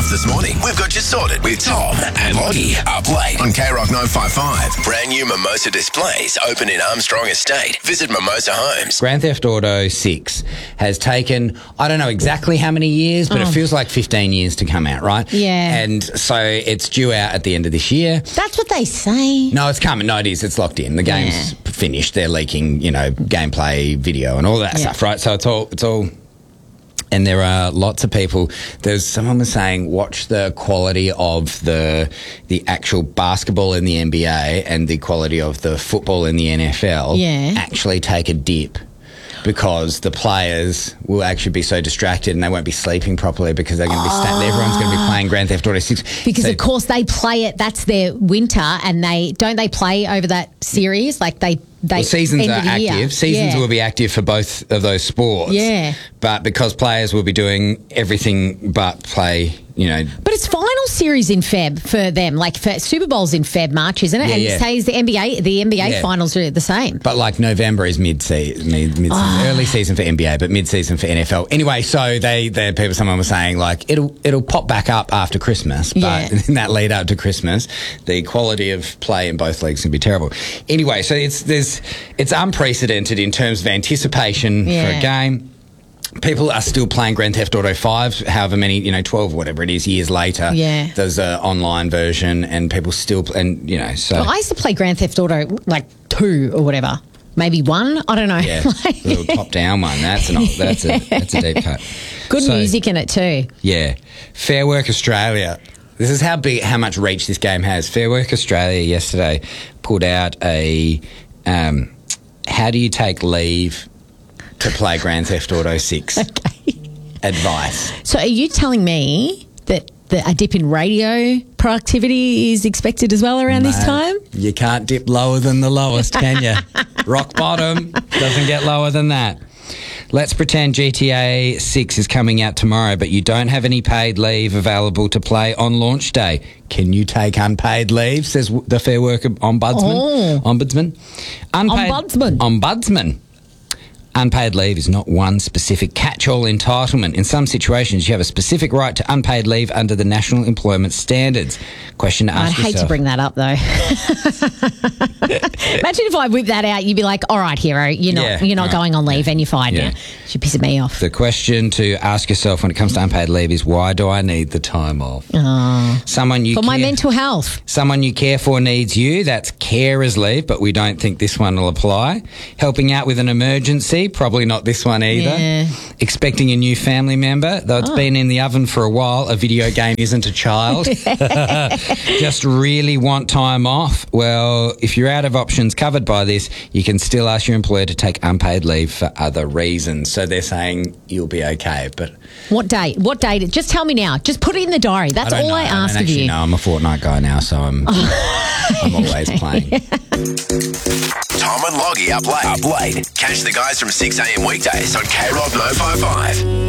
stuff this morning. We've got you sorted with Tom and Lottie up late on K-Rock 955. Brand new Mimosa displays open in Armstrong Estate. Visit Mimosa Homes. Grand Theft Auto 6 has taken, I don't know exactly how many years, but it feels like 15 years to come out, right? Yeah. And so it's due out at the end of this year. That's what they say. No, it's coming. No, it is. It's locked in. The game's finished. They're leaking, gameplay, video and all that stuff, right? So it's all... And there are lots of people. Someone was saying, watch the quality of the actual basketball in the NBA and the quality of the football in the NFL actually take a dip, because the players will actually be so distracted and they won't be sleeping properly because they're going to be everyone's going to be playing Grand Theft Auto 6. Because of course they play it. That's their winter, and they play over that series like they. Seasons are active. Seasons will be active for both of those sports. Yeah. But because players will be doing everything but play, But it's final series in Feb for them. Like for Super Bowl's in Feb, March, isn't it? Yeah, and says the NBA finals are the same. But like November is mid-season, early season for NBA, but mid-season for NFL. Anyway, so someone was saying like it'll pop back up after Christmas, but in that lead up to Christmas, the quality of play in both leagues can be terrible. Anyway, so it's unprecedented in terms of anticipation for a game. People are still playing Grand Theft Auto 5, however many, 12, whatever it is, years later. Yeah. There's an online version and people still, so. Well, I used to play Grand Theft Auto, 2 or whatever. Maybe 1, I don't know. Yeah, the little top-down one. That's a deep cut. Good music in it too. Yeah. Fair Work Australia. This is how much reach this game has. Fair Work Australia yesterday put out a how do you take leave to play Grand Theft Auto 6 advice. So are you telling me that a dip in radio productivity is expected as well around this time? You can't dip lower than the lowest, can you? Rock bottom doesn't get lower than that. Let's pretend GTA 6 is coming out tomorrow, but you don't have any paid leave available to play on launch day. Can you take unpaid leave, says the Fair Work Ombudsman. Ombudsman. Unpaid leave is not one specific catch-all entitlement. In some situations, you have a specific right to unpaid leave under the National Employment Standards. Question to ask yourself. I'd hate to bring that up, though. Imagine if I whip that out, you'd be like, all right, hero, you're not going on leave and you're fired now. You're pissing me off. The question to ask yourself when it comes to unpaid leave is, why do I need the time off? My mental health. Someone you care for needs you. That's carer's leave, but we don't think this one will apply. Helping out with an emergency. Probably not this one either. Yeah. Expecting a new family member, though it's been in the oven for a while. A video game isn't a child. Just really want time off. Well, if you're out of options covered by this, you can still ask your employer to take unpaid leave for other reasons. So they're saying you'll be okay. But what date? Just tell me now. Just put it in the diary. That's all I ask of you. No, I'm a Fortnite guy now, so I'm always playing. Tom and Loggy up late. Catch the guys from 6 a.m. weekdays on K-Rock 955.